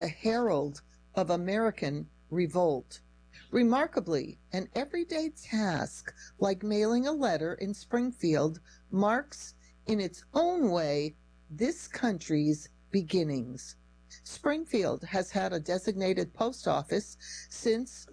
a herald of American revolt. Remarkably, an everyday task like mailing a letter in Springfield marks, in its own way, this country's beginnings. Springfield has had a designated post office since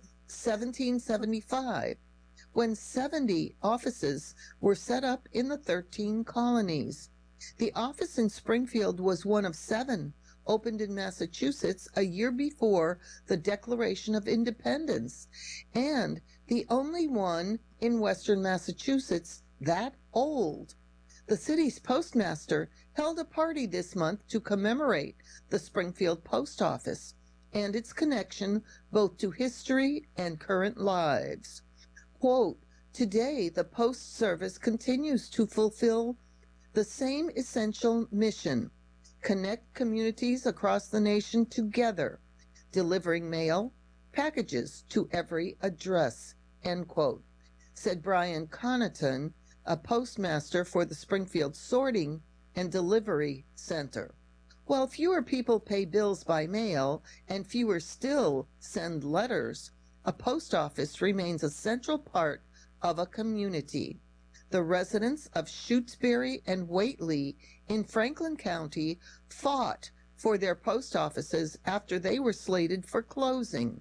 1775, when 70 offices were set up in the 13 colonies. The office in Springfield was one of 7 opened in Massachusetts a year before the Declaration of Independence, and the only one in Western Massachusetts that old. The city's postmaster held a party this month to commemorate the Springfield Post Office and its connection both to history and current lives. Quote, "Today, the Post Service continues to fulfill the same essential mission: connect communities across the nation together, delivering mail, packages to every address," end quote, said Brian Connaughton, a postmaster for the Springfield Sorting and Delivery Center. While fewer people pay bills by mail and fewer still send letters, a post office remains a central part of a community. The residents of Shutesbury and Whately in Franklin County fought for their post offices after they were slated for closing.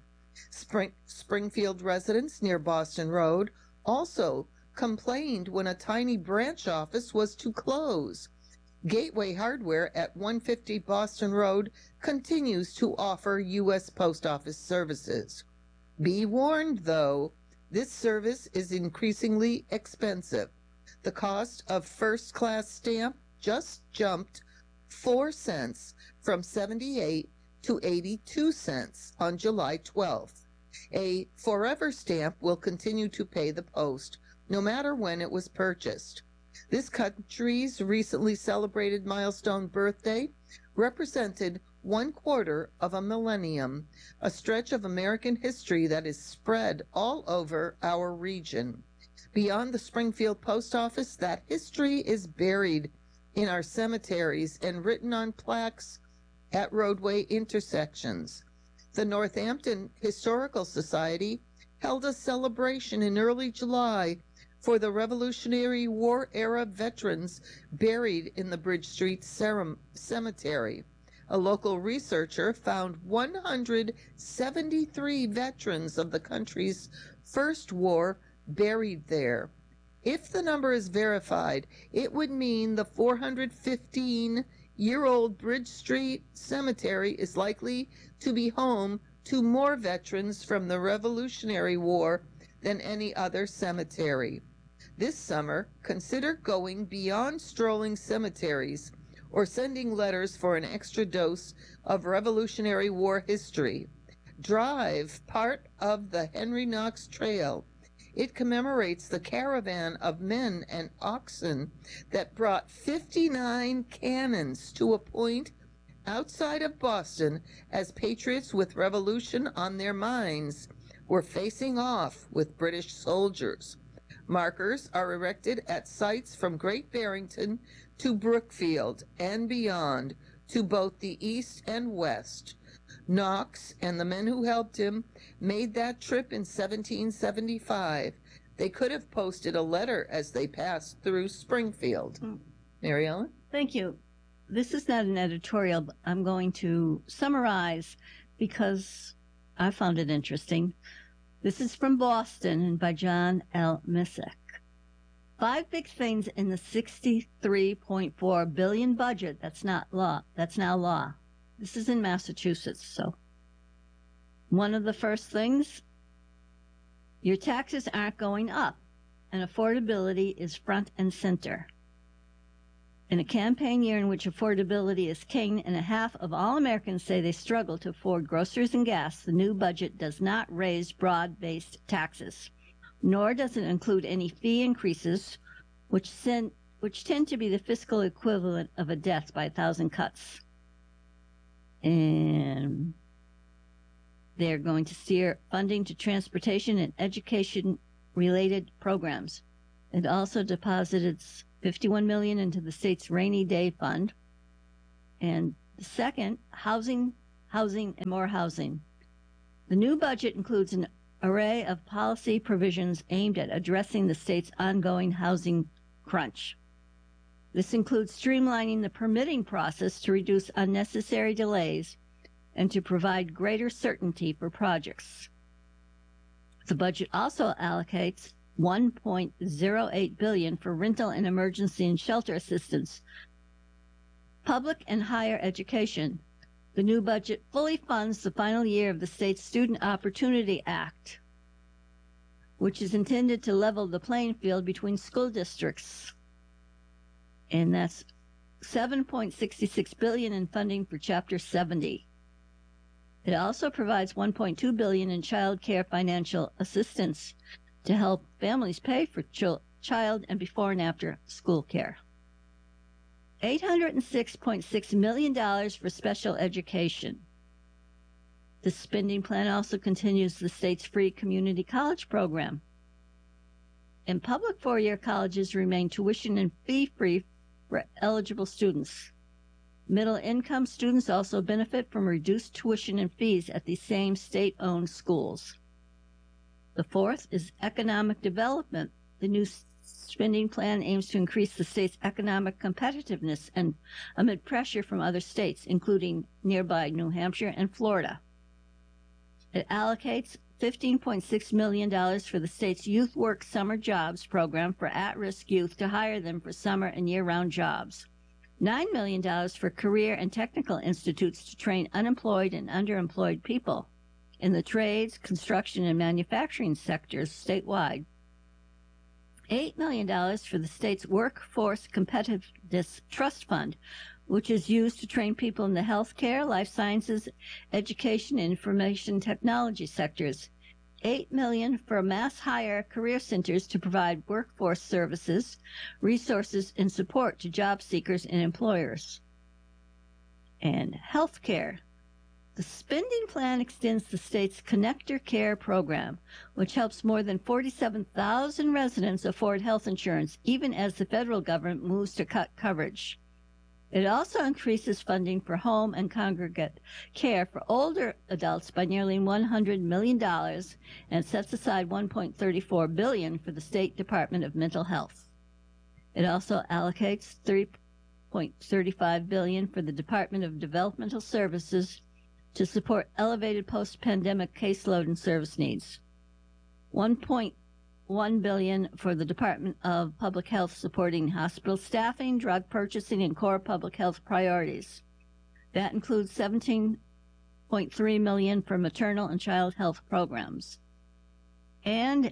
Springfield residents near Boston Road also complained when a tiny branch office was to close. Gateway Hardware at 150 Boston Road continues to offer U.S. Post Office services. Be warned, though, this service is increasingly expensive. The cost of first-class stamp just jumped 4 cents from 78 to 82 cents on July 12th. A forever stamp will continue to pay the post, no matter when it was purchased. This country's recently celebrated milestone birthday represented 1/4 of a millennium, a stretch of American history that is spread all over our region. Beyond the Springfield Post Office, that history is buried in our cemeteries and written on plaques at roadway intersections. The Northampton Historical Society held a celebration in early July for the Revolutionary War era veterans buried in the Bridge Street Cemetery. A local researcher found 173 veterans of the country's first war buried there. If the number is verified, it would mean the 415-year-old Bridge Street Cemetery is likely to be home to more veterans from the Revolutionary War than any other cemetery. This summer, consider going beyond strolling cemeteries or sending letters for an extra dose of Revolutionary War history. Drive part of the Henry Knox Trail. It commemorates the caravan of men and oxen that brought 59 cannons to a point outside of Boston as patriots with revolution on their minds were facing off with British soldiers. Markers are erected at sites from Great Barrington to Brookfield and beyond, to both the east and west. Knox and the men who helped him made that trip in 1775. They could have posted a letter as they passed through Springfield. Mary Ellen? Thank you. This is not an editorial, but I'm going to summarize because I found it interesting. This is from Boston and by John L. Missick. 5 big things in the $63.4 billion budget that's now law. This is in Massachusetts, so. One of the first things, your taxes aren't going up, and affordability is front and center. In a campaign year in which affordability is king and a half of all Americans say they struggle to afford groceries and gas, the new budget does not raise broad-based taxes, nor does it include any fee increases, which tend to be the fiscal equivalent of a death by 1,000 cuts. And they're going to steer funding to transportation and education-related programs. It also deposited $51 million into the state's rainy day fund. And the second, housing housing and more housing. The new budget includes an array of policy provisions aimed at addressing the state's ongoing housing crunch. This includes streamlining the permitting process to reduce unnecessary delays and to provide greater certainty for projects. The budget also allocates $1.08 billion for rental and emergency and shelter assistance, public and higher education. The new budget fully funds the final year of the state's Student Opportunity Act, which is intended to level the playing field between school districts. And that's $7.66 billion in funding for Chapter 70. It also provides $1.2 billion in child care financial assistance to help families pay for child and before and after school care. $806.6 million for special education. The spending plan also continues the state's free community college program. And public four-year colleges remain tuition and fee-free for eligible students. Middle-income students also benefit from reduced tuition and fees at the same state-owned schools. The fourth is economic development. The new spending plan aims to increase the state's economic competitiveness and amid pressure from other states, including nearby New Hampshire and Florida. It allocates $15.6 million for the state's Youth Work Summer Jobs program for at-risk youth to hire them for summer and year-round jobs. $9 million for career and technical institutes to train unemployed and underemployed people in the trades, construction, and manufacturing sectors statewide. $8 million for the state's Workforce Competitiveness Trust Fund, which is used to train people in the healthcare, life sciences, education, and information technology sectors. $8 million for mass hire career centers to provide workforce services, resources, and support to job seekers and employers. And healthcare. The spending plan extends the state's Connector Care program, which helps more than 47,000 residents afford health insurance, even as the federal government moves to cut coverage. It also increases funding for home and congregate care for older adults by nearly $100 million and sets aside $1.34 billion for the State Department of Mental Health. It also allocates $3.35 billion for the Department of Developmental Services to support elevated post-pandemic caseload and service needs. $1.1 billion for the Department of Public Health supporting hospital staffing, drug purchasing, and core public health priorities. That includes $17.3 million for maternal and child health programs. And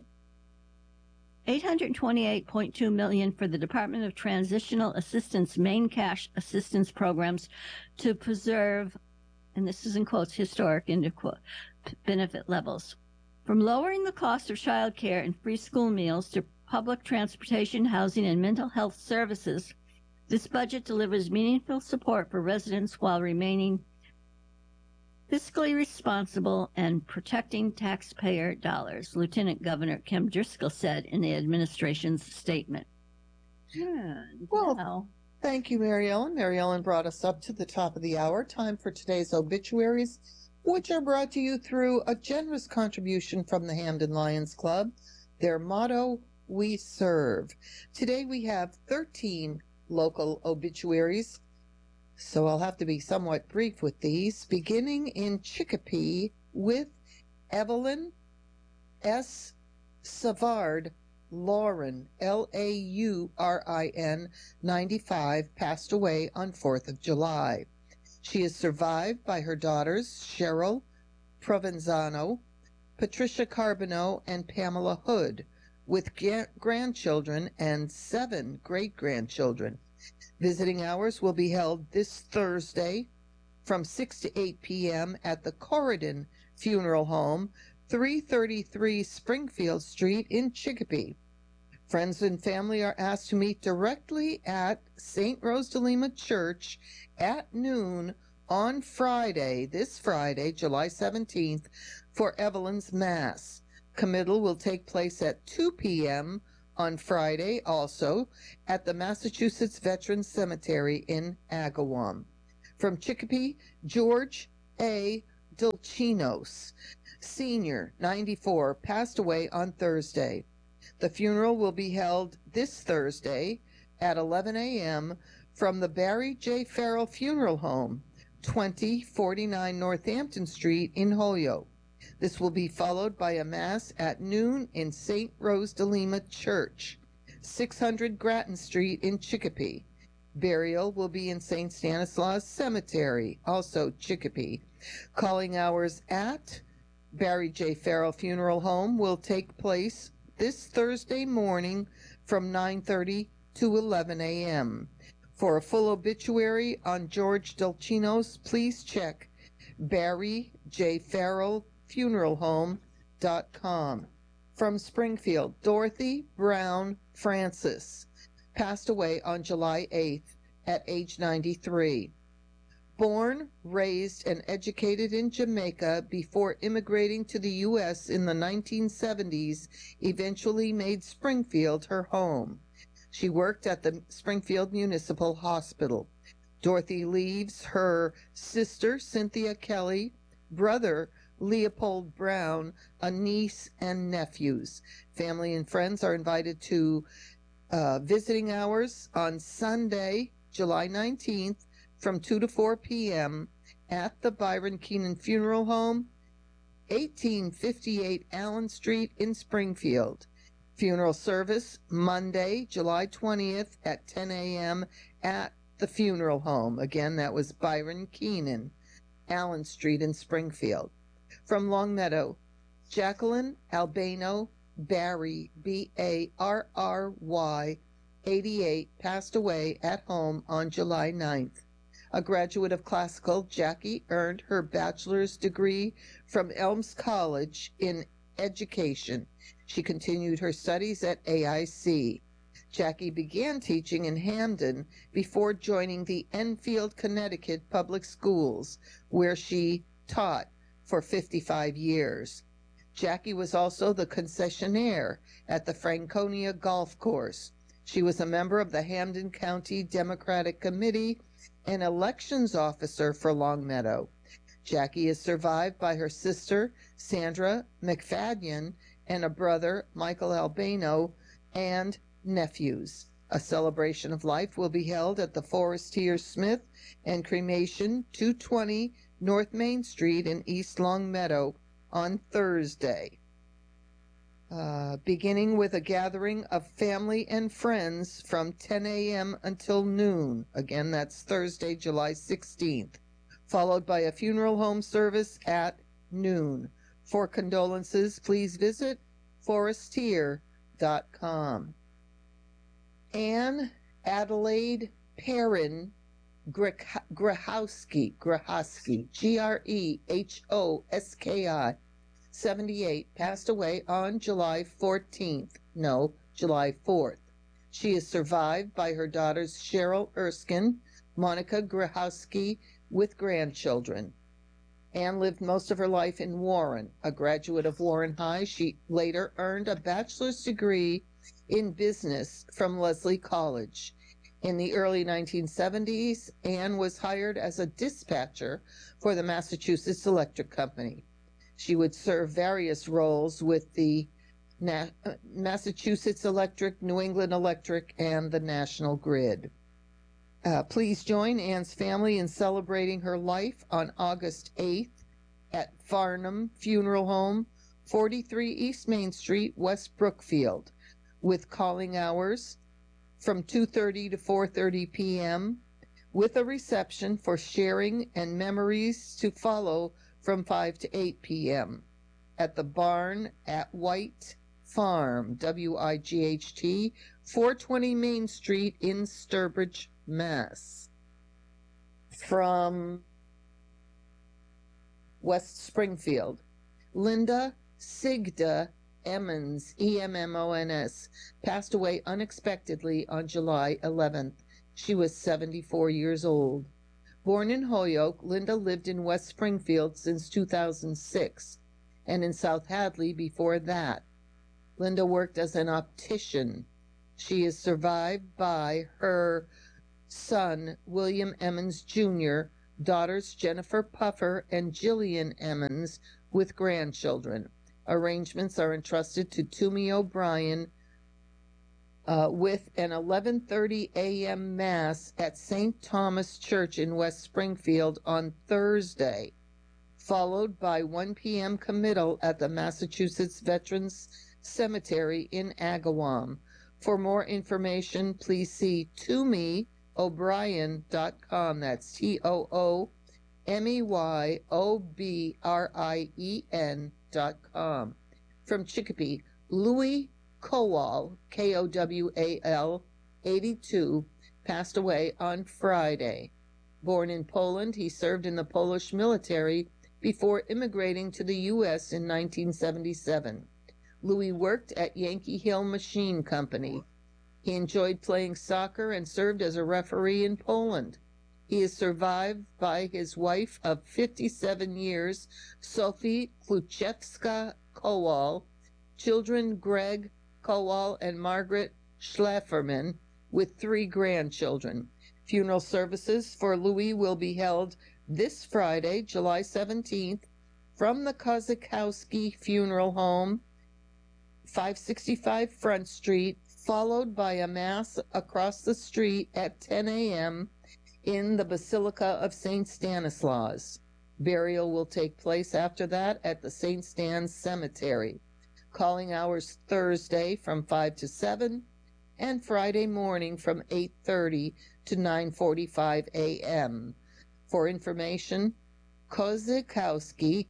$828.2 million for the Department of Transitional Assistance main cash assistance programs to preserve, and this is in quotes, historic end of quote, benefit levels. From lowering the cost of child care and free school meals to public transportation, housing, and mental health services, this budget delivers meaningful support for residents while remaining fiscally responsible and protecting taxpayer dollars, Lieutenant Governor Kim Driscoll said in the administration's statement. Well, thank you, Mary Ellen. Mary Ellen brought us up to the top of the hour. Time for today's obituaries, which are brought to you through a generous contribution from the Hamden Lions Club. Their motto, "We serve." Today we have 13 local obituaries, so I'll have to be somewhat brief with these, beginning in Chicopee with Evelyn S. Savard Lauren, Laurin, 95, passed away on 4th of July. She is survived by her daughters Cheryl Provenzano, Patricia Carbonneau, and Pamela Hood, with grandchildren and 7 great-grandchildren. Visiting hours will be held this Thursday from 6 to 8 p.m. at the Corridon Funeral Home, 333 Springfield Street in Chicopee. Friends and family are asked to meet directly at St. Rose de Lima Church at noon on Friday, this Friday, July 17th, for Evelyn's Mass. Committal will take place at 2 p.m. on Friday, also at the Massachusetts Veterans Cemetery in Agawam. From Chicopee, George A. Dulcinos, senior, 94, passed away on Thursday. The funeral will be held this Thursday at 11 a.m. from the Barry J. Farrell Funeral Home, 2049 Northampton Street in Holyoke. This will be followed by a Mass at noon in St. Rose de Lima Church, 600 Grattan Street in Chicopee. Burial will be in St. Stanislaus Cemetery, also Chicopee. Calling hours at Barry J. Farrell Funeral Home will take place this Thursday morning from 9:30 to 11 a.m. For a full obituary on George Dulcinos, please check barryjfarrellfuneralhome.com. From Springfield, Dorothy Brown Francis passed away on July 8th at age 93. Born, raised, and educated in Jamaica before immigrating to the U.S. in the 1970s, eventually made Springfield her home. She worked at the Springfield Municipal Hospital. Dorothy leaves her sister, Cynthia Kelly, brother, Leopold Brown, a niece, and nephews. Family and friends are invited to visiting hours on Sunday, July 19th, from 2 to 4 p.m. at the Byron Keenan Funeral Home, 1858 Allen Street in Springfield. Funeral service Monday, July 20th at 10 a.m. at the funeral home. Again, that was Byron Keenan, Allen Street in Springfield. From Longmeadow, Jacqueline Albano Barry, B-A-R-R-Y, 88, passed away at home on July 9th. A graduate of classical, Jackie earned her bachelor's degree from Elms College in education. She continued her studies at AIC. Jackie began teaching in Hamden before joining the Enfield, Connecticut Public Schools, where she taught for 55 years. Jackie was also the concessionaire at the Franconia Golf Course. She was a member of the Hampden County Democratic Committee and elections officer for Longmeadow. Jackie is survived by her sister, Sandra McFadden, and a brother, Michael Albano, and nephews. A celebration of life will be held at the Forestier Smith and Cremation, 220 North Main Street in East Longmeadow on Thursday. Beginning with a gathering of family and friends from 10 a.m. until noon. Again, that's Thursday, July 16th. Followed by a funeral home service at noon. For condolences, please visit forestier.com. Anne Adelaide Perrin Grahowski, Grehowski, 78, passed away on July 14th. No, July 4th. She is survived by her daughters Cheryl Erskine, Monica Grahowski, with grandchildren. Anne lived most of her life in Warren. A graduate of Warren High, she later earned a bachelor's degree in business from Lesley College. In the early 1970s, Anne was hired as a dispatcher for the Massachusetts Electric Company. She would serve various roles with the Massachusetts Electric, New England Electric, and the National Grid. Please join Anne's family in celebrating her life on August 8th at Farnham Funeral Home, 43 East Main Street, West Brookfield, with calling hours from 2:30 to 4:30 p.m., with a reception for sharing and memories to follow from 5 to 8 p.m. at the barn at White Farm, W-I-G-H-T, 420 Main Street in Sturbridge, Mass. From West Springfield, Linda Sigda Emmons, E-M-M-O-N-S, passed away unexpectedly on July 11th. She was 74 years old. Born in Holyoke, Linda lived in West Springfield since 2006 and in South Hadley before that. Linda worked as an optician. She is survived by her son, William Emmons Jr., Daughters Jennifer Puffer and Jillian Emmons with grandchildren. Arrangements are entrusted to Toomey O'Brien with an 11:30 a.m. Mass at St. Thomas Church in West Springfield on Thursday, followed by 1 p.m. committal at the Massachusetts Veterans Cemetery in Agawam. For more information, please see ToomeyO'Brien.com. That's ToomeyO'Brien.com. From Chicopee, Louis Kowal, Kowal, 82, passed away on Friday. Born in Poland, he served in the Polish military before immigrating to the U.S. in 1977. Louis worked at Yankee Hill Machine Company. He enjoyed playing soccer and served as a referee in Poland. He is survived by his wife of 57 years, Sophie Kluchevska Kowal, children Greg Kowal and Margaret Schlafferman, with 3 grandchildren. Funeral services for Louis will be held this Friday, July 17th, from the Kozakowski Funeral Home, 565 Front Street, followed by a Mass across the street at 10 a.m. in the Basilica of St. Stanislaus. Burial will take place after that at the St. Stan's Cemetery. Calling hours Thursday from 5 to 7 and Friday morning from 8:30 to 9:45 a.m. For information, Kozakowski,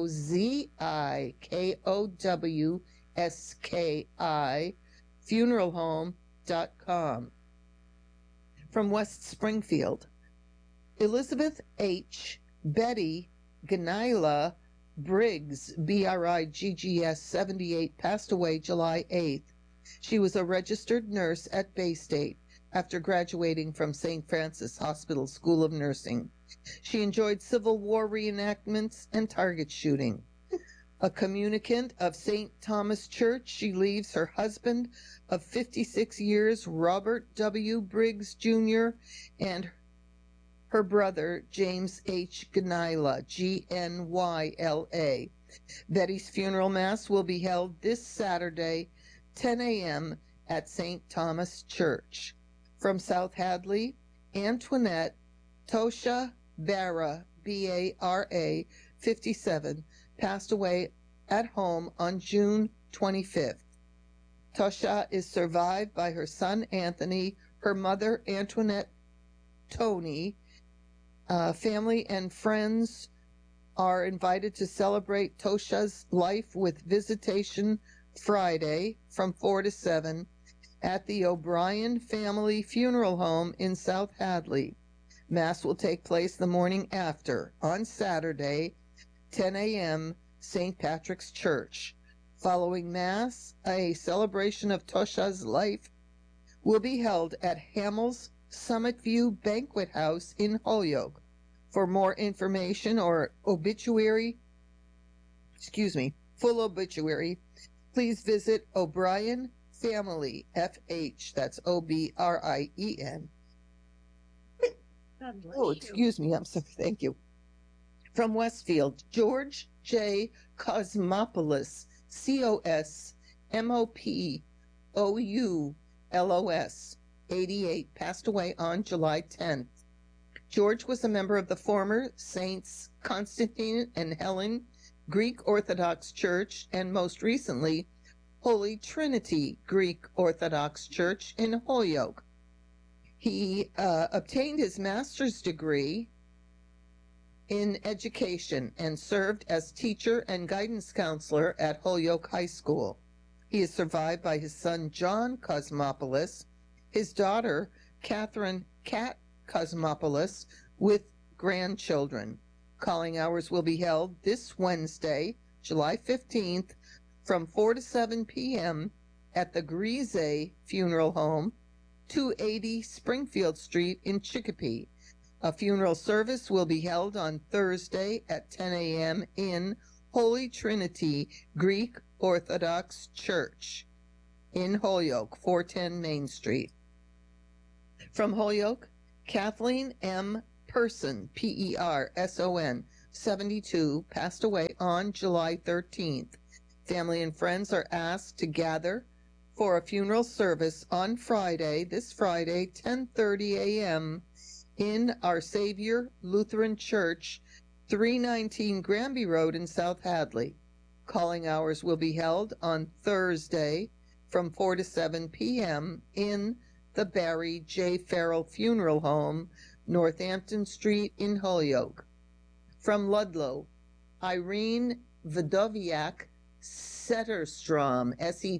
Kozikowski, funeralhome.com. From West Springfield, Elizabeth H. Betty Ganila Briggs, Briggs, 78, passed away July 8th. She was a registered nurse at Bay State after graduating from St. Francis Hospital School of Nursing. She enjoyed Civil War reenactments and target shooting. A communicant of St. Thomas Church, she leaves her husband of 56 years, Robert W. Briggs, Jr., and her brother, James H. Gnyla, Gnyla. Betty's funeral mass will be held this Saturday, 10 a.m. at St. Thomas Church. From South Hadley, Antoinette Tosha Barra, Bara, 57, passed away at home on June 25th. Tosha is survived by her son Anthony, her mother Antoinette Tony. Family and friends are invited to celebrate Tosha's life with visitation Friday from 4 to 7 at the O'Brien Family Funeral Home in South Hadley. Mass will take place the morning after, on Saturday, 10 a.m., St. Patrick's Church. Following Mass, a celebration of Tosha's life will be held at Hamels Summit View Banquet House in Holyoke. For more information or full obituary, please visit O'Brien Family, FH, that's OBRIEN. Oh, excuse me, I'm sorry, thank you. From Westfield, George J. Cosmopoulos, Cosmopoulos, 88, passed away on July 10th. George was a member of the former Saints Constantine and Helen Greek Orthodox Church and most recently Holy Trinity Greek Orthodox Church in Holyoke. He obtained his master's degree in education and served as teacher and guidance counselor at Holyoke High School. He is survived by his son John Cosmopoulos, his daughter Catherine Cat Cosmopoulos, with grandchildren. Calling hours will be held this Wednesday, July 15th, from 4 to 7 p.m. at the Grise Funeral Home, 280 Springfield Street in Chicopee. A funeral service will be held on Thursday at 10 a.m. in Holy Trinity Greek Orthodox Church in Holyoke, 410 Main Street. From Holyoke, Kathleen M. Person, Person, 72, passed away on July 13th. Family and friends are asked to gather for a funeral service on Friday, this Friday, 10:30 a.m. in Our Savior Lutheran Church, 319 Granby Road in South Hadley. Calling hours will be held on Thursday from 4 to 7 p.m. in the Barry J. Farrell Funeral Home, Northampton Street in Holyoke. From Ludlow, Irene Vidoviak Setterstrom,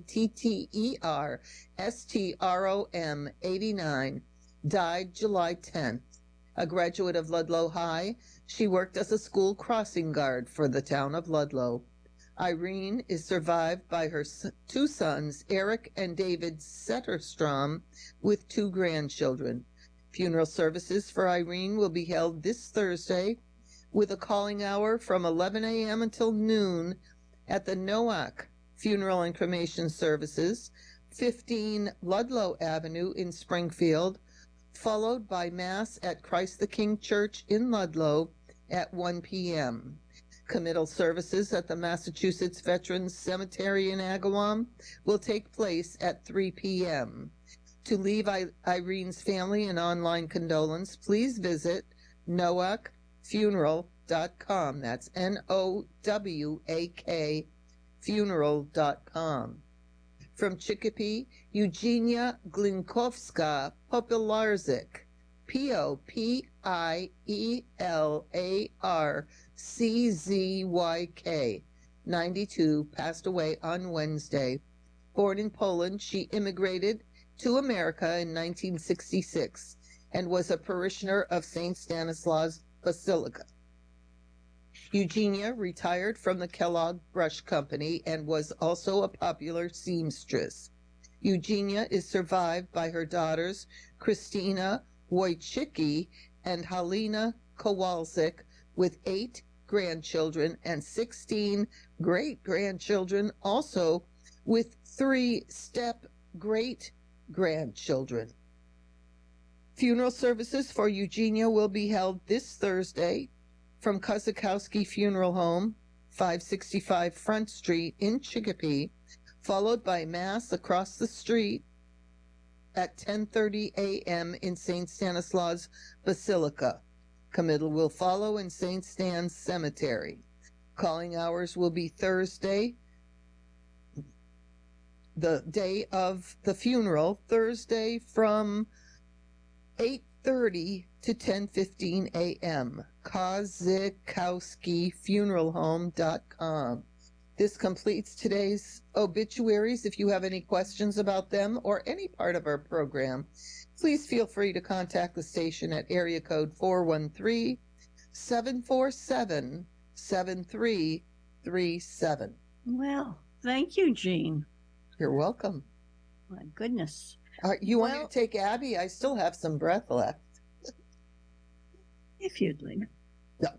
Setterstrom, 89, died July 10th. A graduate of Ludlow High, she worked as a school crossing guard for the town of Ludlow. Irene is survived by her two sons, Eric and David Setterstrom, with two grandchildren. Funeral services for Irene will be held this Thursday with a calling hour from 11 a.m. until noon at the Nowak Funeral and Cremation Services, 15 Ludlow Avenue in Springfield, followed by Mass at Christ the King Church in Ludlow at 1 p.m. Committal services at the Massachusetts Veterans Cemetery in Agawam will take place at 3 p.m. To leave Irene's family an online condolence, please visit nowakfuneral.com. That's Nowak funeral.com. From Chicopee, Eugenia Glinkovska Popilarczyk, Popielarczyk, 92, passed away on Wednesday. Born in Poland, she immigrated to America in 1966 and was a parishioner of St. Stanislaus Basilica. Eugenia retired from the Kellogg Brush Company and was also a popular seamstress. Eugenia is survived by her daughters Christina Wojcicki and Halina Kowalczyk, with 8 grandchildren and 16 great-grandchildren, also with 3 step-great-grandchildren. Funeral services for Eugenia will be held this Thursday from Kozakowski Funeral Home, 565 Front Street in Chicopee, followed by Mass across the street at 10:30 a.m. in St. Stanislaus Basilica. Committal will follow in St. Stan's Cemetery. Calling hours will be Thursday, the day of the funeral, Thursday from 8:30 to 10:15 a.m. KozakowskiFuneralHome.com. This completes today's obituaries. If you have any questions about them or any part of our program, please feel free to contact the station at area code 413-747-7337. Well, thank you, Jean. You're welcome. My goodness. You want me to take Abby? I still have some breath left. If you'd like. No.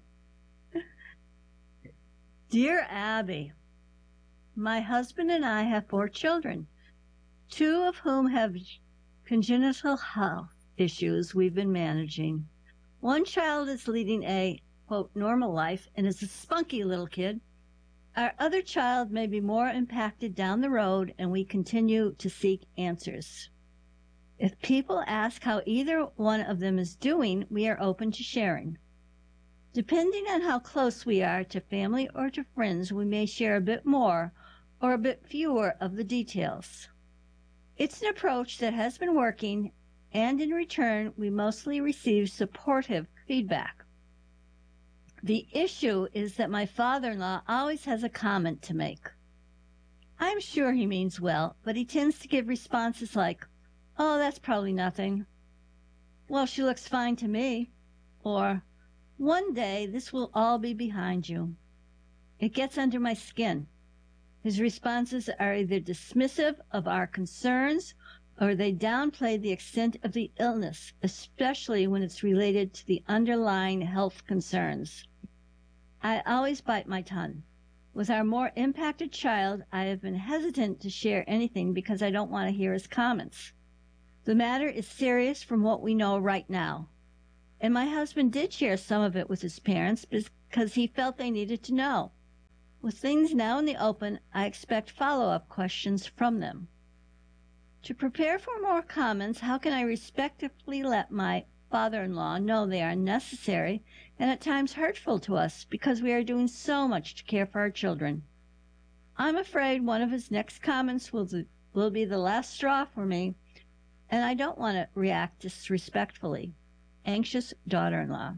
Dear Abby, my husband and I have 4 children, 2 of whom have congenital health issues we've been managing. One child is leading a, quote, normal life and is a spunky little kid. Our other child may be more impacted down the road, and we continue to seek answers. If people ask how either one of them is doing, we are open to sharing. Depending on how close we are to family or to friends, we may share a bit more or a bit fewer of the details. It's an approach that has been working, and in return, we mostly receive supportive feedback. The issue is that my father-in-law always has a comment to make. I'm sure he means well, but he tends to give responses like, "Oh, that's probably nothing." "Well, she looks fine to me." Or, "One day this will all be behind you." It gets under my skin. His responses are either dismissive of our concerns or they downplay the extent of the illness, especially when it's related to the underlying health concerns. I always bite my tongue. With our more impacted child, I have been hesitant to share anything because I don't want to hear his comments. The matter is serious from what we know right now. and my husband did share some of it with his parents because he felt they needed to know. With things now in the open, I expect follow-up questions from them. To prepare for more comments, how can I respectfully let my father-in-law know they are necessary and at times hurtful to us because we are doing so much to care for our children? I'm afraid one of his next comments will be the last straw for me, and I don't want to react disrespectfully. Anxious daughter-in-law.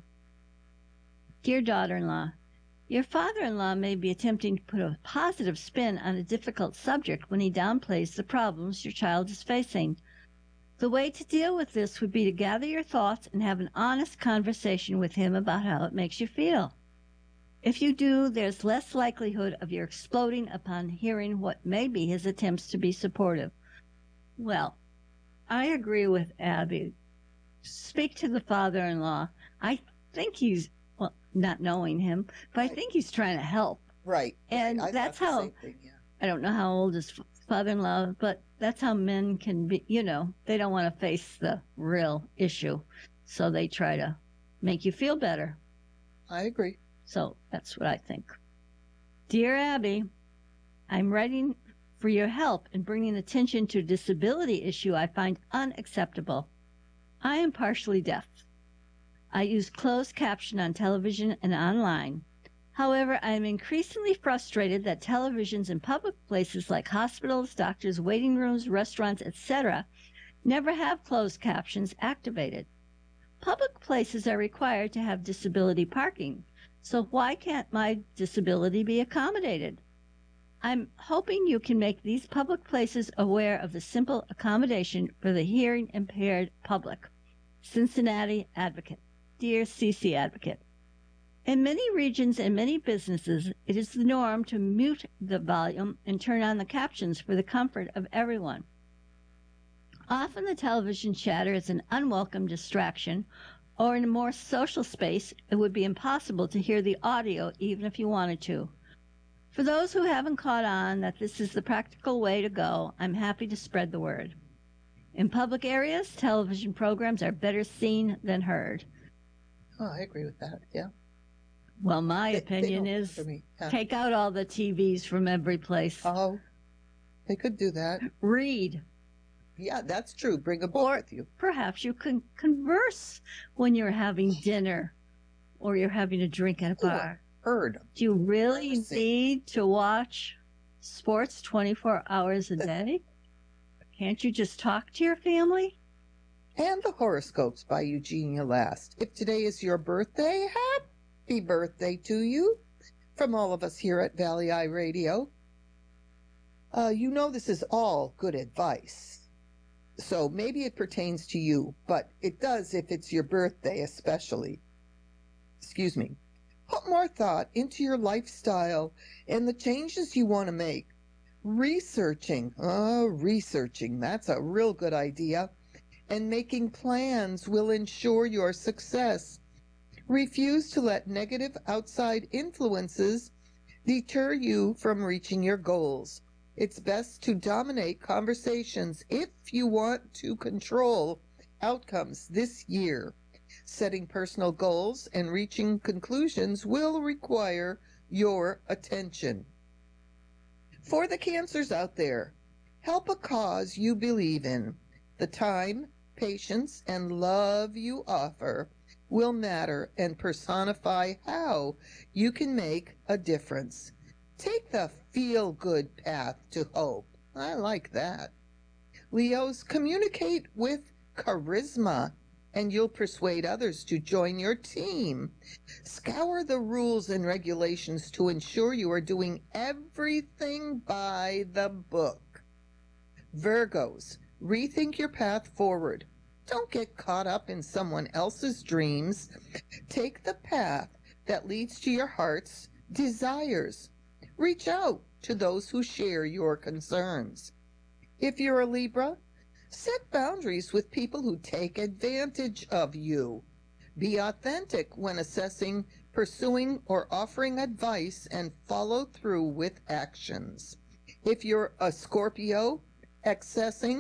Dear daughter-in-law, your father-in-law may be attempting to put a positive spin on a difficult subject when he downplays the problems your child is facing. The way to deal with this would be to gather your thoughts and have an honest conversation with him about how it makes you feel. If you do, there's less likelihood of your exploding upon hearing what may be his attempts to be supportive. Well, I agree with Abby. Speak to the father-in-law. I think he's, well, not knowing him, but I think he's trying to help. Right. And I that's thought the how, same thing, yeah. I don't know how old his father-in-law, but that's how men can be, they don't want to face the real issue. So they try to make you feel better. I agree. So that's what I think. Dear Abby, I'm writing for your help in bringing attention to a disability issue I find unacceptable. I am partially deaf. I use closed caption on television and online. However, I am increasingly frustrated that televisions in public places like hospitals, doctors' waiting rooms, restaurants, etc. never have closed captions activated. Public places are required to have disability parking, so why can't my disability be accommodated? I'm hoping you can make these public places aware of the simple accommodation for the hearing impaired public. Cincinnati Advocate. Dear CC Advocate, in many regions and many businesses, it is the norm to mute the volume and turn on the captions for the comfort of everyone. Often the television chatter is an unwelcome distraction, or in a more social space, it would be impossible to hear the audio even if you wanted to. For those who haven't caught on that this is the practical way to go, I'm happy to spread the word. In public areas, television programs are better seen than heard. Oh, I agree with that, yeah. Well, my opinion is take out all the TVs from every place. Oh, they could do that. Read. Yeah, that's true. Bring a book with you. Perhaps you can converse when you're having dinner or you're having a drink at a bar. Heard. Do you really need to watch sports 24 hours a day? Can't you just talk to your family? And the horoscopes by Eugenia Last. If today is your birthday, happy birthday to you from all of us here at Valley Eye Radio. This is all good advice. So maybe it pertains to you, but it does if it's your birthday especially. Excuse me. Put more thought into your lifestyle and the changes you want to make. Researching, that's a real good idea. And making plans will ensure your success. Refuse to let negative outside influences deter you from reaching your goals. It's best to dominate conversations if you want to control outcomes this year. Setting personal goals and reaching conclusions will require your attention. For the Cancers out there, help a cause you believe in. The time, patience, and love you offer will matter and personify how you can make a difference. Take the feel-good path to hope. I like that. Leos, communicate with charisma, and you'll persuade others to join your team. Scour the rules and regulations to ensure you are doing everything by the book. Virgos, rethink your path forward. Don't get caught up in someone else's dreams. Take the path that leads to your heart's desires. Reach out to those who share your concerns. If you're a Libra, set boundaries with people who take advantage of you. Be authentic when assessing, pursuing, or offering advice, and follow through with actions. If you're a Scorpio, accessing,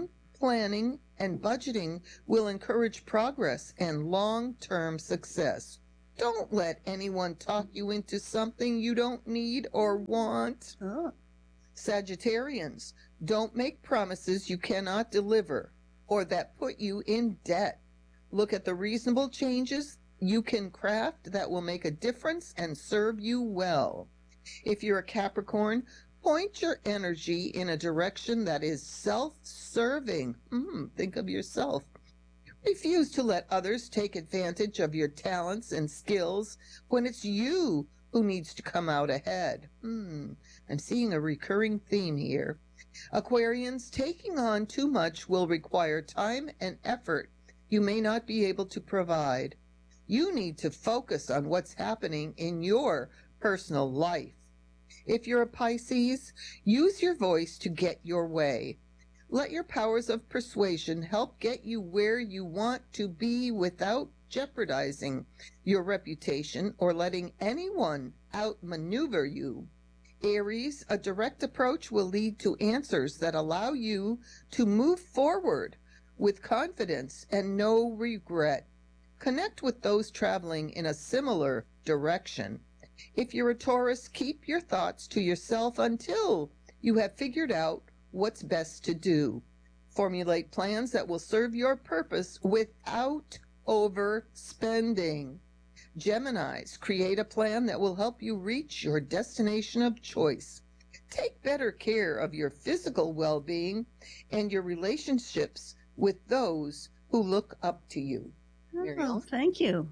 planning and budgeting will encourage progress and long-term success. Don't let anyone talk you into something you don't need or want. Oh. Sagittarians, don't make promises you cannot deliver or that put you in debt. Look at the reasonable changes you can craft that will make a difference and serve you well. If you're a Capricorn, point your energy in a direction that is self-serving. Think of yourself. Refuse to let others take advantage of your talents and skills when it's you who needs to come out ahead. I'm seeing a recurring theme here. Aquarians, taking on too much will require time and effort you may not be able to provide. You need to focus on what's happening in your personal life. If you're a Pisces, use your voice to get your way. Let your powers of persuasion help get you where you want to be without jeopardizing your reputation or letting anyone outmaneuver you. Aries, a direct approach will lead to answers that allow you to move forward with confidence and no regret. Connect with those traveling in a similar direction. If you're a Taurus, keep your thoughts to yourself until you have figured out what's best to do. Formulate plans that will serve your purpose without overspending. Geminis, create a plan that will help you reach your destination of choice. Take better care of your physical well-being and your relationships with those who look up to you. Oh, thank you.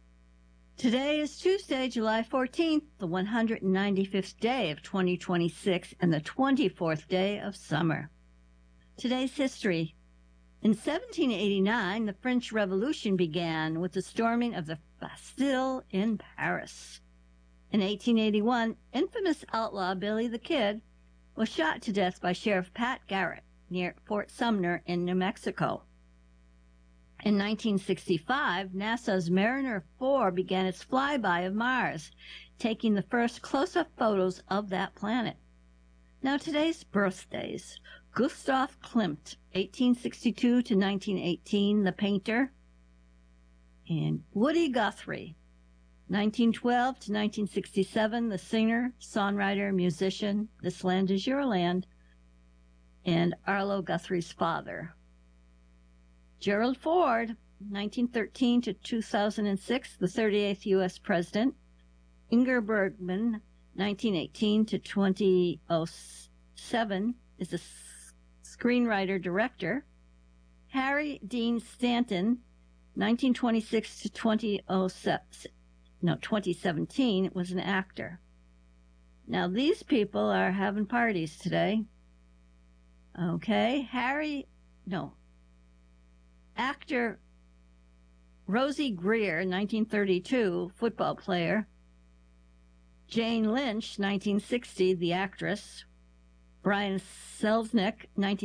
Today is Tuesday, July 14th, the 195th day of 2026 and the 24th day of summer. Today's history. In 1789, the French Revolution began with the storming of the Bastille in Paris. In 1881, infamous outlaw Billy the Kid was shot to death by Sheriff Pat Garrett near Fort Sumner in New Mexico. In 1965, NASA's Mariner 4 began its flyby of Mars, taking the first close-up photos of that planet. Now today's birthdays. Gustav Klimt, 1862 to 1918, the painter. And Woody Guthrie, 1912 to 1967, the singer, songwriter, musician. This Land Is Your Land. And Arlo Guthrie's father. Gerald Ford, 1913 to 2006, the 38th U.S. President. Ingrid Bergman, 1918 to 2007, is a screenwriter-director. Harry Dean Stanton, 1926 to 2017, was an actor. Now, these people are having parties today. Okay, actor Rosie Greer, 1932, football player. Jane Lynch, 1960, the actress. Brian Selznick,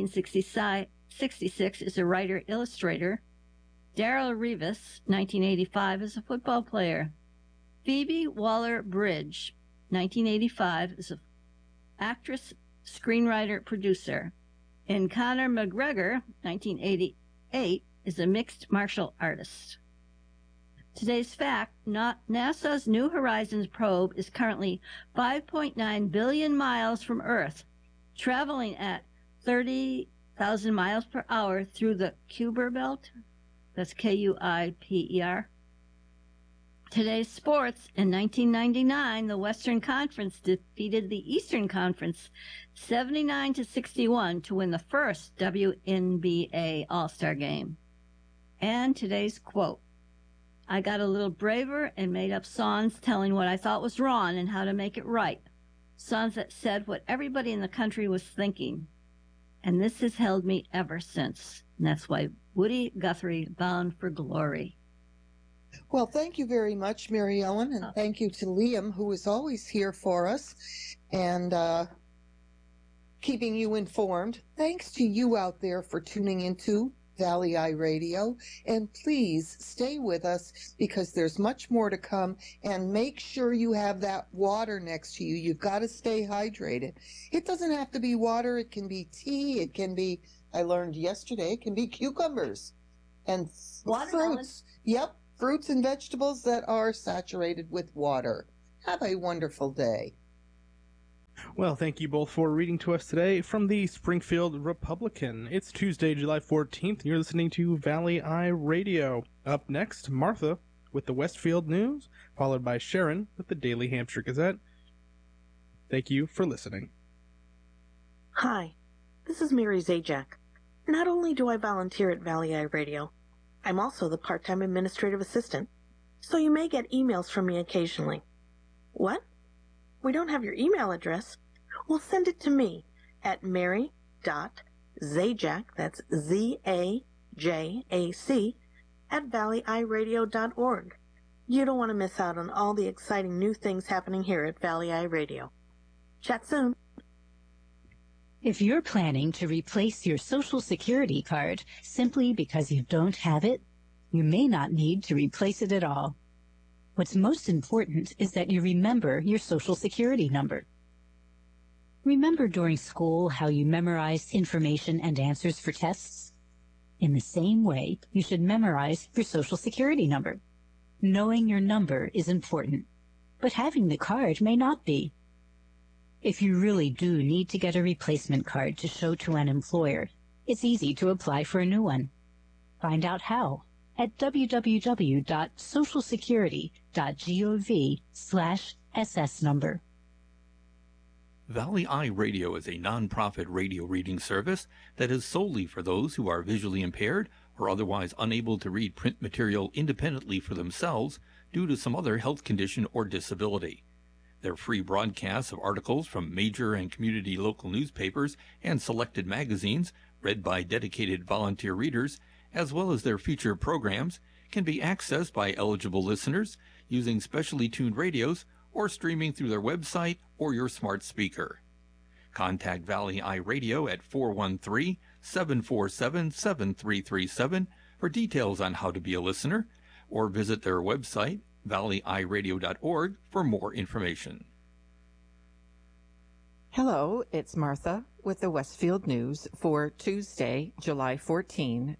1966, is a writer-illustrator. Darrell Revis, 1985, is a football player. Phoebe Waller-Bridge, 1985, is an actress, screenwriter, producer. And Conor McGregor, 1988, is a mixed martial artist. Today's fact, NASA's New Horizons probe is currently 5.9 billion miles from Earth, traveling at 30,000 miles per hour through the Kuiper Belt. That's Kuiper. Today's sports. In 1999, the Western Conference defeated the Eastern Conference 79 to 61 to win the first WNBA All-Star game. And today's quote. I got a little braver and made up songs telling what I thought was wrong and how to make it right. Songs that said what everybody in the country was thinking. And this has held me ever since. And that's why Woody Guthrie, Bound for Glory. Well, thank you very much, Mary Ellen, and thank you to Liam, who is always here for us and keeping you informed. Thanks to you out there for tuning into Valley Eye Radio, and please stay with us because there's much more to come, and make sure you have that water next to you. You've got to stay hydrated. It doesn't have to be water. It can be tea. It can be, I learned yesterday, it can be cucumbers and fruits. Yep, fruits and vegetables that are saturated with water. Have a wonderful day. Well, thank you both for reading to us today from the Springfield Republican. It's Tuesday, July 14th, and you're listening to Valley Eye Radio. Up next, Martha with the Westfield News, followed by Sharon with the Daily Hampshire Gazette. Thank you for listening. Hi, this is Mary Zajac. Not only do I volunteer at Valley Eye Radio, I'm also the part-time administrative assistant, so you may get emails from me occasionally. What? We don't have your email address? Well, send it to me at mary.zajac, that's Z-A-J-A-C, at valleyeyeradio.org. You don't want to miss out on all the exciting new things happening here at Valley Eye Radio. Chat soon. If you're planning to replace your Social Security card simply because you don't have it, you may not need to replace it at all. What's most important is that you remember your Social Security number. Remember during school how you memorized information and answers for tests? In the same way, you should memorize your Social Security number. Knowing your number is important, but having the card may not be. If you really do need to get a replacement card to show to an employer, it's easy to apply for a new one. Find out how at www.socialsecurity.gov/SS number. Valley Eye Radio is a non-profit radio reading service that is solely for those who are visually impaired or otherwise unable to read print material independently for themselves due to some other health condition or disability. Their free broadcasts of articles from major and community local newspapers and selected magazines, read by dedicated volunteer readers, as well as their featured programs, can be accessed by eligible listeners using specially tuned radios or streaming through their website or your smart speaker. Contact Valley Eye Radio at 413-747-7337 for details on how to be a listener, or visit their website, valleyeyeradio.org, for more information. Hello, it's Martha with the Westfield News for Tuesday, July 14,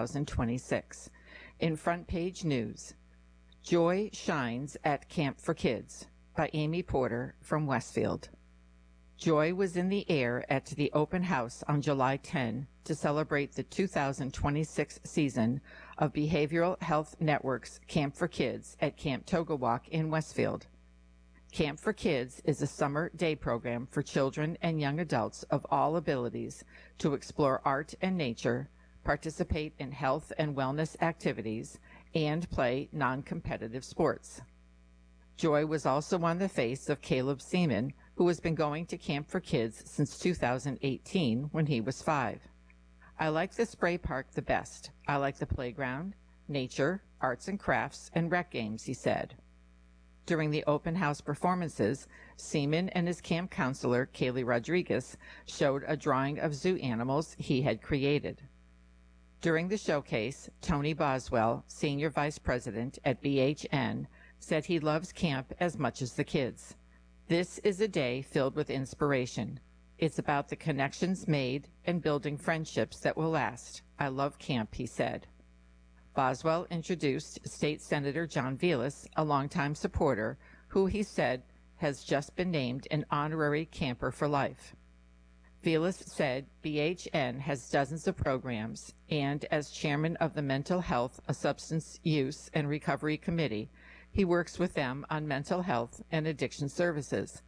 2026. In front page news, Joy Shines at Camp for Kids by Amy Porter from Westfield. Joy was in the air at the open house on July 10 to celebrate the 2026 season of Behavioral Health Network's Camp for Kids at Camp Togawalk in Westfield. Camp for Kids is a summer day program for children and young adults of all abilities to explore art and nature, participate in health and wellness activities, and play non-competitive sports. Joy was also on the face of Caleb Seaman, who has been going to Camp for Kids since 2018 when he was 5. I like the spray park the best. I like the playground, nature, arts and crafts, and rec games, he said. During the open house performances, Seaman and his camp counselor, Kaylee Rodriguez, showed a drawing of zoo animals he had created. During the showcase, Tony Boswell, Senior Vice President at BHN, said he loves camp as much as the kids. This is a day filled with inspiration. It's about the connections made and building friendships that will last. I love camp, he said. Boswell introduced State Senator John Velas, a longtime supporter, who he said has just been named an honorary camper for life. Velas said BHN has dozens of programs, and as chairman of the Mental Health, Substance Use, and Recovery Committee, he works with them on mental health and addiction services.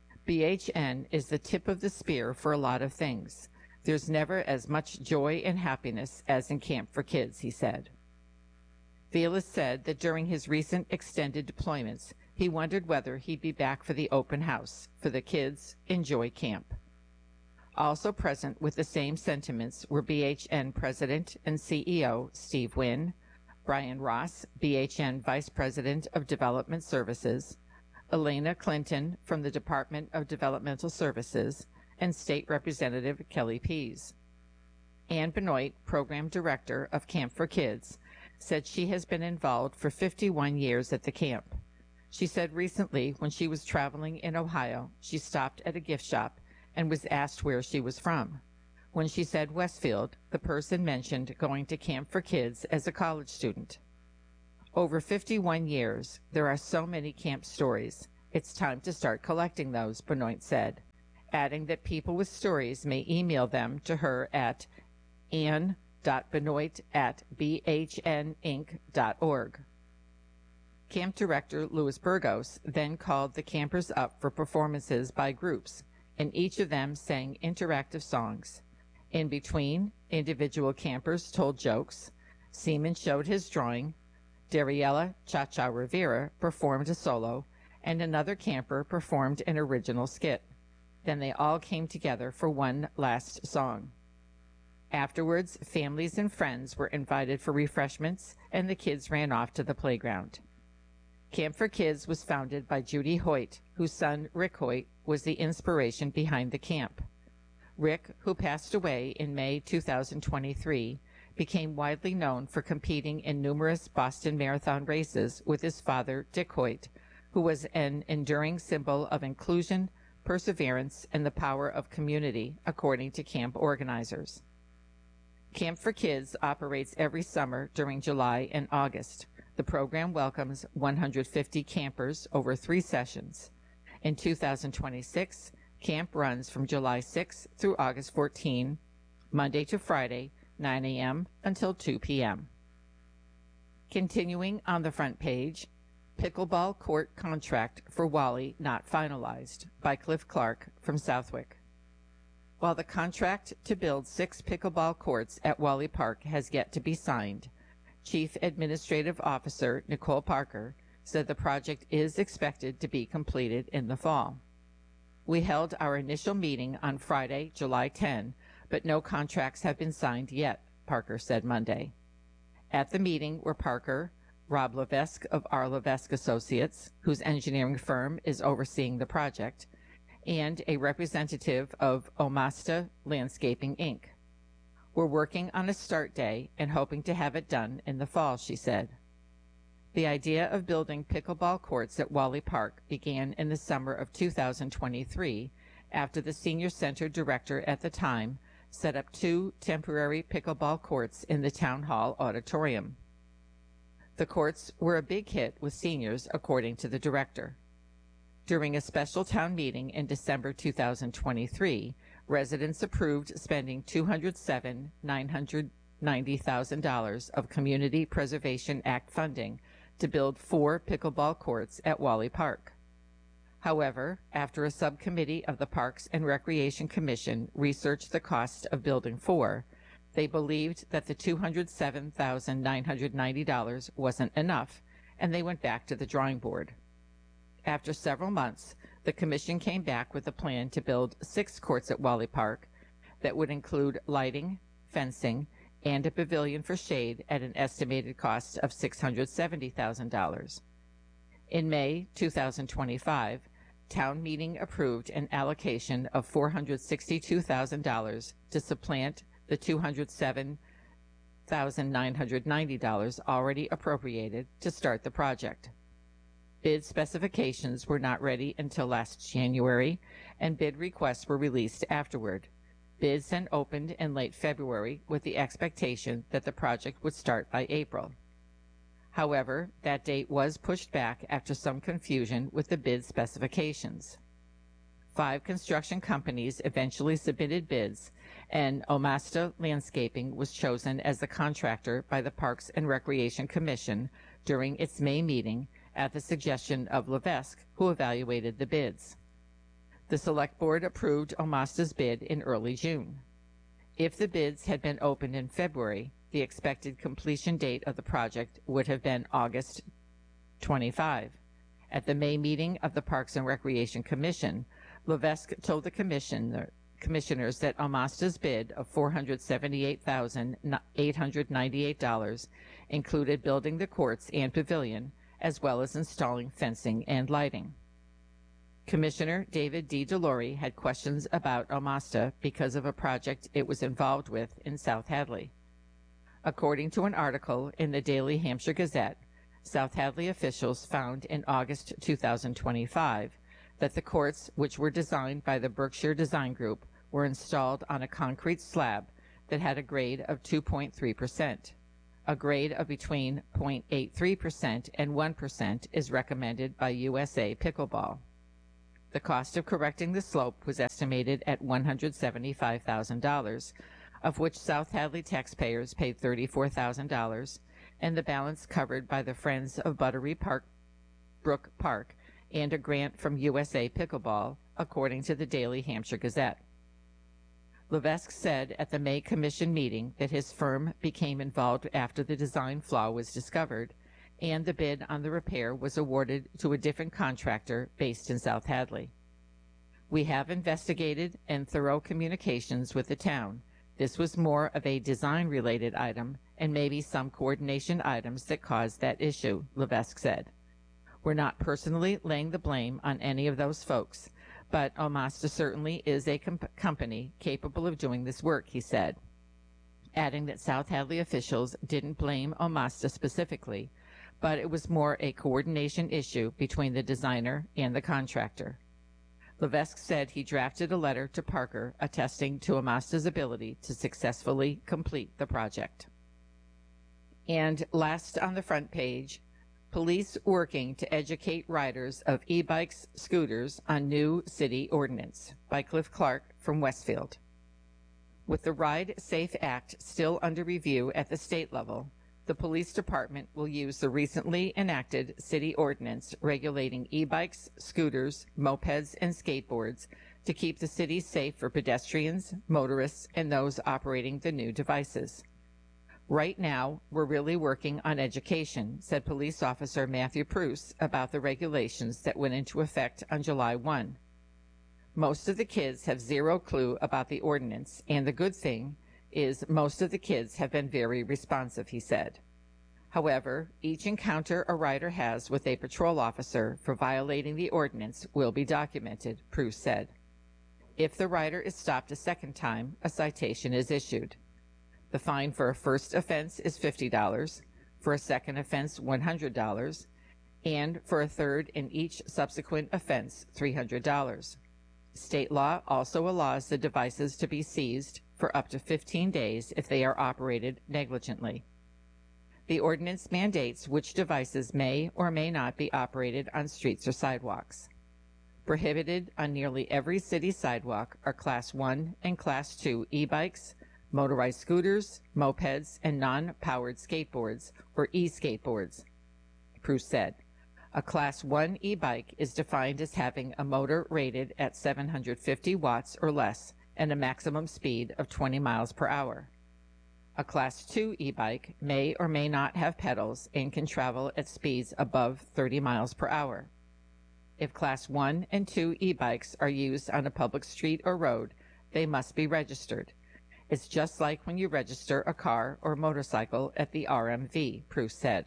BHN is the tip of the spear for a lot of things. There's never as much joy and happiness as in Camp for Kids, he said. Velas said that during his recent extended deployments, he wondered whether he'd be back for the open house for the kids in Joy Camp. Also present with the same sentiments were BHN President and CEO Steve Wynn, Brian Ross, BHN Vice President of Development Services, Elena Clinton from the Department of Developmental Services, and State Representative Kelly Pease. Ann Benoit, Program Director of Camp for Kids, said she has been involved for 51 years at the camp. She said recently when she was traveling in Ohio, she stopped at a gift shop and was asked where she was from. When she said Westfield, the person mentioned going to Camp for Kids as a college student. Over 51 years, there are so many camp stories. It's time to start collecting those, Benoit said, adding that people with stories may email them to her at ann.benoit@bhninc.org. Camp Director Louis Burgos then called the campers up for performances by groups, and each of them sang interactive songs. In between, individual campers told jokes, Seaman showed his drawing, Dariella Cha-Cha Rivera performed a solo, and another camper performed an original skit. Then they all came together for one last song. Afterwards, families and friends were invited for refreshments, and the kids ran off to the playground. Camp for Kids was founded by Judy Hoyt, whose son Rick Hoyt was the inspiration behind the camp. Rick, who passed away in May 2023, became widely known for competing in numerous Boston Marathon races with his father, Dick Hoyt, who was an enduring symbol of inclusion, perseverance, and the power of community, according to camp organizers. Camp for Kids operates every summer during July and August. The program welcomes 150 campers over 3 sessions. In 2026, camp runs from July 6 through August 14, Monday to Friday, 9 a.m. until 2 p.m. Continuing on the front page, Pickleball Court Contract for Wally Not Finalized by Cliff Clark from Southwick. While the contract to build 6 pickleball courts at Wally Park has yet to be signed, Chief Administrative Officer Nicole Parker said the project is expected to be completed in the fall. We held our initial meeting on Friday, July 10, but no contracts have been signed yet, Parker said Monday. At the meeting were Parker, Rob Levesque of R. Levesque Associates, whose engineering firm is overseeing the project, and a representative of Omasta Landscaping, Inc. We're working on a start day and hoping to have it done in the fall, she said. The idea of building pickleball courts at Wally Park began in the summer of 2023 after the senior center director at the time set up 2 temporary pickleball courts in the town hall auditorium. The courts were a big hit with seniors, according to the director. During a special town meeting in December 2023, residents approved spending $207,990,000 of Community Preservation Act funding to build 4 pickleball courts at Wally Park. However, after a subcommittee of the Parks and Recreation Commission researched the cost of building 4, they believed that the $207,990 wasn't enough, and they went back to the drawing board. After several months, the commission came back with a plan to build 6 courts at Wally Park that would include lighting, fencing, and a pavilion for shade at an estimated cost of $670,000. In May 2025, town meeting approved an allocation of $462,000 to supplant the $207,990 already appropriated to start the project. Bid specifications were not ready until last January, and bid requests were released afterward. Bids then opened in late February with the expectation that the project would start by April. However, that date was pushed back after some confusion with the bid specifications. 5 construction companies eventually submitted bids, and Omasta Landscaping was chosen as the contractor by the Parks and Recreation Commission during its May meeting at the suggestion of Levesque, who evaluated the bids. The Select Board approved Omasta's bid in early June. If the bids had been opened in February, the expected completion date of the project would have been August 25. At the May meeting of the Parks and Recreation Commission, Levesque told the commissioners that Omasta's bid of $478,898 included building the courts and pavilion, as well as installing fencing and lighting. Commissioner David D. DeLore had questions about OMASTA because of a project it was involved with in South Hadley. According to an article in the Daily Hampshire Gazette, South Hadley officials found in August 2025 that the courts, which were designed by the Berkshire Design Group, were installed on a concrete slab that had a grade of 2.3%. A grade of between 0.83% and 1% is recommended by USA Pickleball. The cost of correcting the slope was estimated at $175,000, of which South Hadley taxpayers paid $34,000, and the balance covered by the Friends of Buttery Brook Park and a grant from USA Pickleball, according to the Daily Hampshire Gazette. Levesque said at the May Commission meeting that his firm became involved after the design flaw was discovered, and the bid on the repair was awarded to a different contractor based in South Hadley. We have investigated and thorough communications with the town. This was more of a design-related item and maybe some coordination items that caused that issue, Levesque said. We're not personally laying the blame on any of those folks, but OMASTA certainly is a company capable of doing this work, he said, adding that South Hadley officials didn't blame OMASTA specifically, but it was more a coordination issue between the designer and the contractor. Levesque said he drafted a letter to Parker attesting to OMASTA's ability to successfully complete the project. And last on the front page, police working to educate riders of e-bikes, scooters on new city ordinance, by Cliff Clark from Westfield. With the Ride Safe Act still under review at the state level, the police department will use the recently enacted city ordinance regulating e-bikes, scooters, mopeds, and skateboards to keep the city safe for pedestrians, motorists, and those operating the new devices. Right now, we're really working on education, said Police Officer Matthew Pruce about the regulations that went into effect on July 1. Most of the kids have zero clue about the ordinance, and the good thing is most of the kids have been very responsive, he said. However, each encounter a rider has with a patrol officer for violating the ordinance will be documented, Pruce said. If the rider is stopped a second time, a citation is issued. The fine for a first offense is $50, for a second offense $100, and for a third and each subsequent offense $300. State law also allows the devices to be seized for up to 15 days if they are operated negligently. The ordinance mandates which devices may or may not be operated on streets or sidewalks. Prohibited on nearly every city sidewalk are Class 1 and Class 2 e-bikes, motorized scooters, mopeds, and non-powered skateboards, or e-skateboards, Pruce said. A Class 1 e-bike is defined as having a motor rated at 750 watts or less and a maximum speed of 20 miles per hour. A Class 2 e-bike may or may not have pedals and can travel at speeds above 30 miles per hour. If Class 1 and 2 e-bikes are used on a public street or road, they must be registered. It's just like when you register a car or motorcycle at the RMV, Pruce said.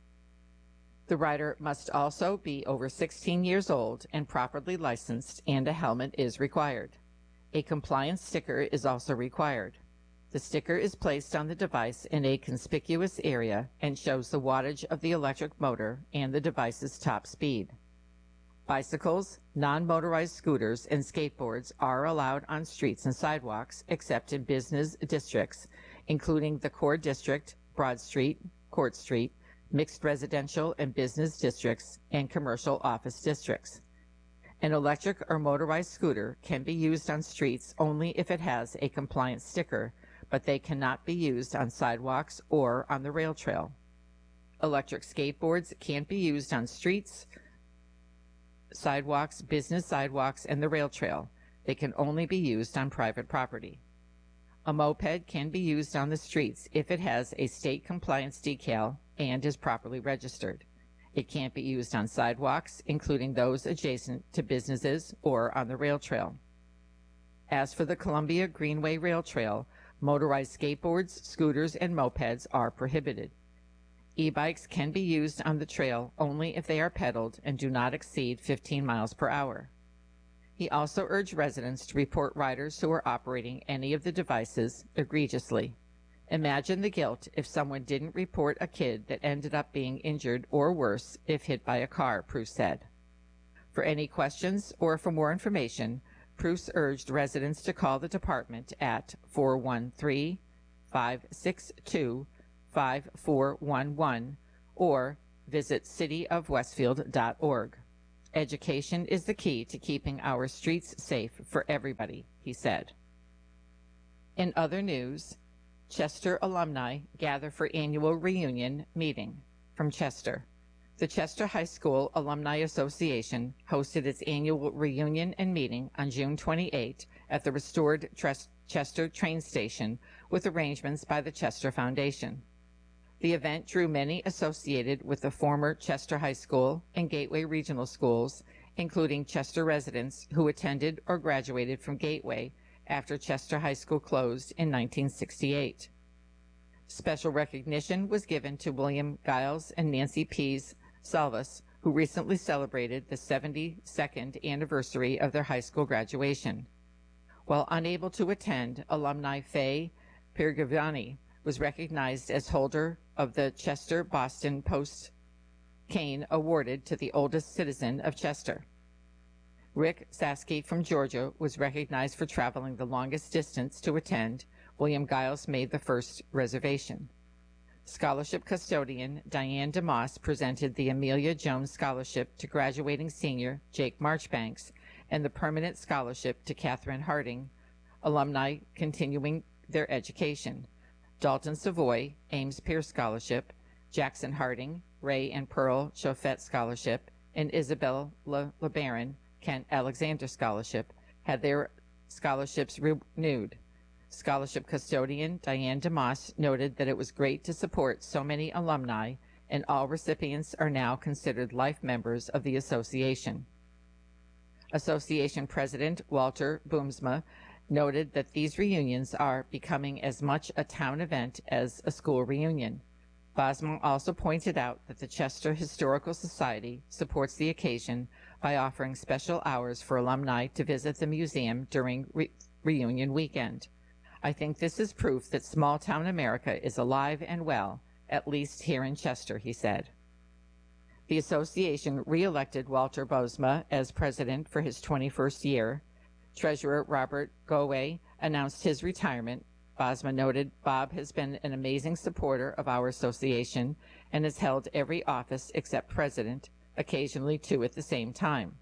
The rider must also be over 16 years old and properly licensed, and a helmet is required. A compliance sticker is also required. The sticker is placed on the device in a conspicuous area and shows the wattage of the electric motor and the device's top speed. Bicycles, non-motorized scooters, and skateboards are allowed on streets and sidewalks except in business districts, including the Core District, Broad Street, Court Street, mixed residential and business districts, and commercial office districts. An electric or motorized scooter can be used on streets only if it has a compliance sticker, but they cannot be used on sidewalks or on the rail trail. Electric skateboards can't be used on streets, sidewalks, business sidewalks, and the rail trail. They can only be used on private property. A moped can be used on the streets if it has a state compliance decal and is properly registered. It can't be used on sidewalks, including those adjacent to businesses or on the rail trail. As for the Columbia Greenway Rail Trail, motorized skateboards, scooters, and mopeds are prohibited. E-bikes can be used on the trail only if they are pedaled and do not exceed 15 miles per hour. He also urged residents to report riders who are operating any of the devices egregiously. Imagine the guilt if someone didn't report a kid that ended up being injured or worse if hit by a car, Preuss said. For any questions or for more information, Preuss urged residents to call the department at 413-562-5411 or visit cityofwestfield.org. Education is the key to keeping our streets safe for everybody, he said. In other news, Chester alumni gather for annual reunion meeting. From Chester. The Chester High School Alumni Association hosted its annual reunion and meeting on June 28 at the restored Chester train station with arrangements by the Chester Foundation. The event drew many associated with the former Chester High School and Gateway Regional Schools, including Chester residents who attended or graduated from Gateway after Chester High School closed in 1968. Special recognition was given to William Giles and Nancy Pease Salvas, who recently celebrated the 72nd anniversary of their high school graduation. While unable to attend, alumni Faye Pirgavani was recognized as holder of the Chester Boston Post cane awarded to the oldest citizen of Chester. Rick Saskey from Georgia was recognized for traveling the longest distance to attend. William Giles made the first reservation. Scholarship custodian Diane DeMoss presented the Amelia Jones Scholarship to graduating senior Jake Marchbanks and the permanent scholarship to Catherine Harding, alumni continuing their education. Dalton Savoy, Ames Pierce Scholarship, Jackson Harding, Ray and Pearl Chauffet Scholarship, and Isabel LeBaron, Kent Alexander Scholarship, had their scholarships renewed. Scholarship custodian Diane DeMoss noted that it was great to support so many alumni, and all recipients are now considered life members of the association. Association President Walter Boomsma noted that these reunions are becoming as much a town event as a school reunion. Bosma also pointed out that the Chester Historical Society supports the occasion by offering special hours for alumni to visit the museum during reunion weekend. I think this is proof that small-town America is alive and well, at least here in Chester, he said. The association re-elected Walter Bosma as president for his 21st year. Treasurer Robert Goway announced his retirement. Bosma noted Bob has been an amazing supporter of our association and has held every office except president, occasionally two at the same time.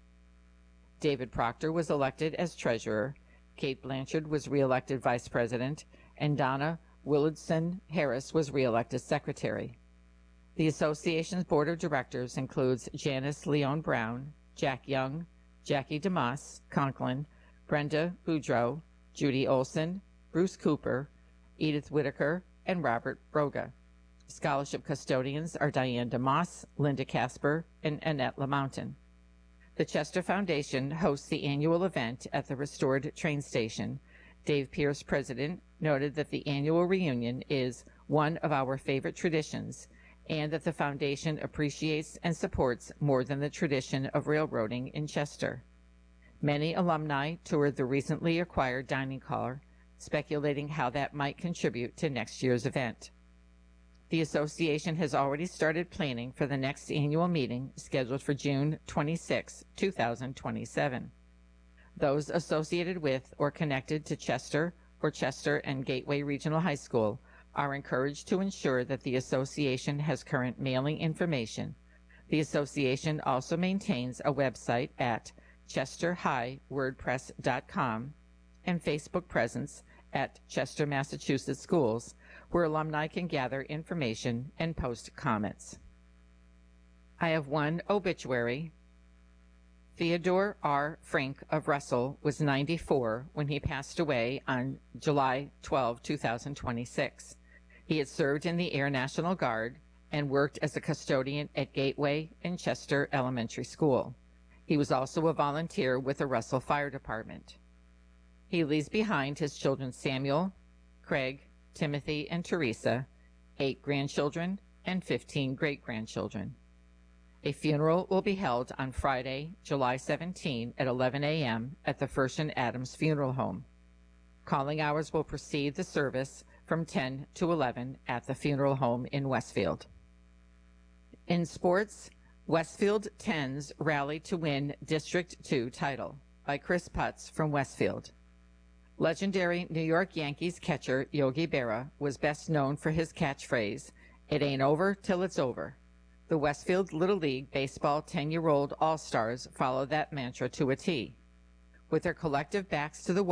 David Proctor was elected as treasurer. Kate Blanchard was re-elected vice president, and Donna Willardson Harris was re-elected secretary. The association's board of directors includes Janice Leon Brown, Jack Young, Jackie DeMoss Conklin, Brenda Boudreau, Judy Olson, Bruce Cooper, Edith Whitaker, and Robert Broga. Scholarship custodians are Diane DeMoss, Linda Casper, and Annette LaMountain. The Chester Foundation hosts the annual event at the restored train station. Dave Pierce, president, noted that the annual reunion is one of our favorite traditions and that the foundation appreciates and supports more than the tradition of railroading in Chester. Many alumni toured the recently acquired dining car, speculating how that might contribute to next year's event. The association has already started planning for the next annual meeting scheduled for June 26, 2027. Those associated with or connected to Chester or Chester and Gateway Regional High School are encouraged to ensure that the association has current mailing information. The association also maintains a website at chesterhighwordpress.com and Facebook presence at Chester, Massachusetts Schools, where alumni can gather information and post comments. I have one obituary. Theodore R. Frank of Russell was 94 when he passed away on July 12, 2026. He had served in the Air National Guard and worked as a custodian at Gateway and Chester Elementary School. He was also a volunteer with the Russell Fire Department. He leaves behind his children Samuel, Craig, Timothy, and Teresa, 8 grandchildren, and 15 great-grandchildren. A funeral will be held on Friday, July 17 at 11 a.m. at the First and Adams Funeral Home. Calling hours will precede the service from 10 to 11 at the funeral home in Westfield. In sports, Westfield 10s rally to win District 2 title by Chris Putz from Westfield. Legendary New York Yankees catcher Yogi Berra was best known for his catchphrase, "It ain't over till it's over." The Westfield Little League Baseball 10-year-old All-Stars follow that mantra to a T. With their collective backs to the wall,